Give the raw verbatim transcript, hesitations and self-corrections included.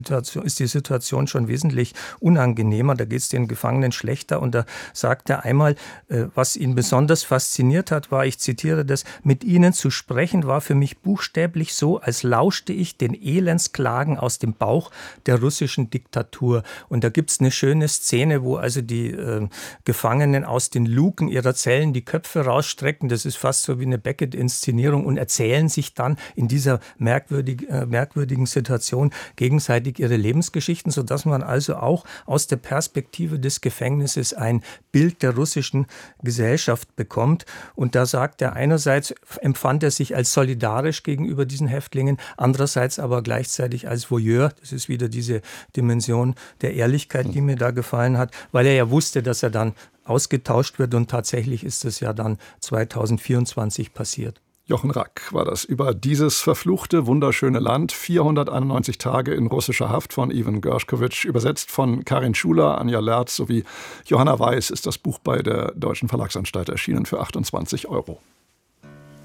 ist die Situation schon wesentlich unangenehmer. Da geht es den Gefangenen schlechter. Und da sagt er einmal, was ihn besonders fasziniert hat, war, ich zitiere das, mit ihnen zu sprechen war für mich buchstäblich so, als lauschte ich den Elendsklagen aus dem Bauch der russischen Diktatur. Und da gibt es eine schöne Szene, wo also die äh, Gefangenen aus den Luken ihrer Zellen die Köpfe rausstrecken. Das ist fast so wie eine Beckett-Inszenierung und erzählen sich dann in dieser merkwürdig, äh, merkwürdigen Situation gegenseitig ihre Lebensgeschichten, sodass man also auch aus der Perspektive des Gefängnisses ein Bild der russischen Gesellschaft bekommt. Und da sagt er, einerseits empfand er sich als solidarisch gegenüber diesen Häftlingen, andererseits aber gleichzeitig als Voyeur. Das ist wieder diese Dimension der Ehrlichkeit, die mir da gefallen hat, weil er ja wusste, dass er dann ausgetauscht wird und tatsächlich ist es ja dann zweitausendvierundzwanzig passiert. Jochen Rack war das über dieses verfluchte, wunderschöne Land. vierhunderteinundneunzig Tage in russischer Haft von Ivan Gershkovich. Übersetzt von Karin Schuler, Anja Lerz sowie Johanna Weiß ist das Buch bei der Deutschen Verlagsanstalt erschienen für achtundzwanzig Euro.